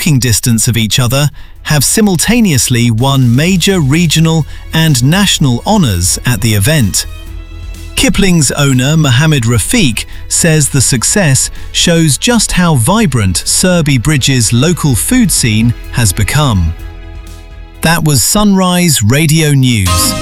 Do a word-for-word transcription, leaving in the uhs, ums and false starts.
walking distance of each other, have simultaneously won major regional and national honours at the event. Kipling's owner Mohammed Rafiq says the success shows just how vibrant Surrey Bridge's local food scene has become. That was Sunrise Radio News.